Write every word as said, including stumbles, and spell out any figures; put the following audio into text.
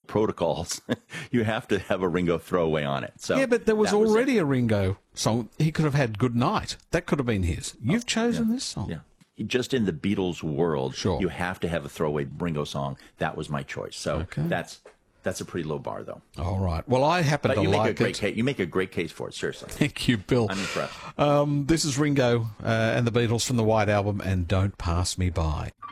protocols, you have to have a Ringo throwaway on it. So yeah, but there was that was already it. a Ringo song. He could have had Good Night. That could have been his. You've chosen yeah. this song. Yeah. Just in the Beatles world, Sure. you have to have a throwaway Ringo song. That was my choice. So Okay. that's that's a pretty low bar, though. All right. Well, I happen But to you make a like great it. case. You make a great case for it. Seriously, Thank you, Bill. I'm impressed. Um, this is Ringo uh, and the Beatles from the White Album, and Don't Pass Me By.